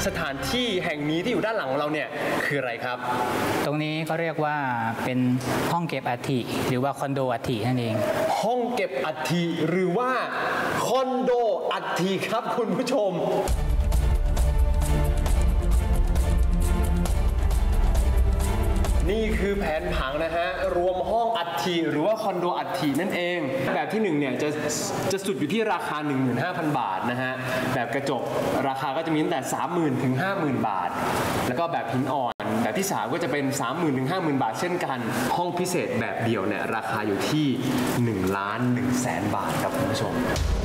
สถานที่แห่งนี้ที่อยู่ด้านหลังของเราเนี่ยคืออะไรครับตรงนี้เขาเรียกว่าเป็นห้องเก็บอัฐิหรือว่าคอนโดอัฐินั่นเองห้องเก็บอัฐิหรือว่าคอนโดอัฐิครับคุณผู้ชมนี่คือแผนผังนะฮะรวมห้องอัฐิหรือว่าคอนโดอัฐินั่นเองแบบที่1เนี่ยจะสุดอยู่ที่ราคา 15,000 บาทนะฮะแบบกระจกราคาก็จะมีตั้งแต่ 30,000 ถึง 50,000 บาทแล้วก็แบบหินอ่อนแบบที่3ก็จะเป็น 30,000 ถึง 50,000 บาทเช่นกันห้องพิเศษแบบเดียวเนี่ยราคาอยู่ที่1,100,000 บาทครับคุณผู้ชม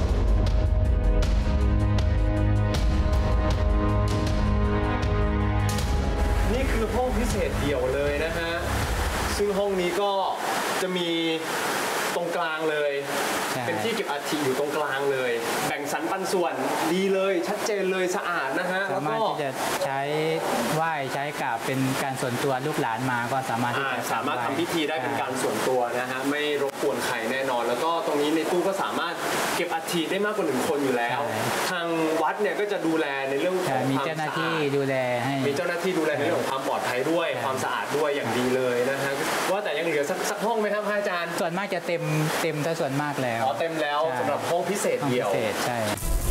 นี่คือห้องพิเศษเดี่ยวเลยนะฮะซึ่งห้องนี้ก็จะมีตรงกลางเลยเป็นที่เก็บอัฐิอยู่ตรงกลางเลยแบ่งสรรปันส่วนดีเลยชัดเจนเลยสะอาดนะฮะสามารถที่จะใช้ไหว้ใช้กราบเป็นการส่วนตัวลูกหลานมาก็สามารถที่จะทำพิธีได้เป็นการส่วนตัวนะฮะไม่รบกวนใครแน่นอนแล้วก็ตรงนี้ในตู้ก็สามารถเก็บอัฐิได้มากกว่า1 คนอยู่แล้วทางวัดเนี่ยก็จะดูแลในเรื่องของมีเจ้าหน้าที่ดูแลให้มีเจ้าหน้าที่ดูแลในเรื่องของความปลอดภัยด้วยความสะอาดด้วยอย่างดีเลยนะฮะว่าแต่ยังเหลือสักห้องไหมครับอาจารย์ส่วนมากจะเต็มแต่ส่วนมากแล้วเต็มแล้วสำหรับห้องพิเศษเดียวใช่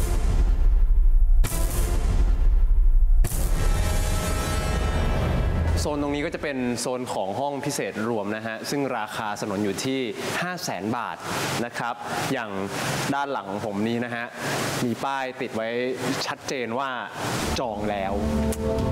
โซนตรงนี้ก็จะเป็นโซนของห้องพิเศษรวมนะฮะซึ่งราคาสนนอยู่ที่ 500,000 บาทนะครับอย่างด้านหลังของผมนี้นะฮะมีป้ายติดไว้ชัดเจนว่าจองแล้ว